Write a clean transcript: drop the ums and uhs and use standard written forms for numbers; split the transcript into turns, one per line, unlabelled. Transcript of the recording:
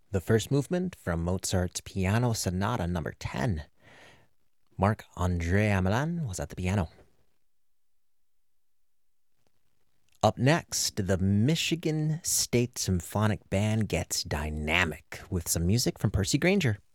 The first movement from Mozart's Piano Sonata number 10. Marc-André Amelin was at the piano. Up next, the Michigan State Symphonic Band gets dynamic with some music from Percy Grainger.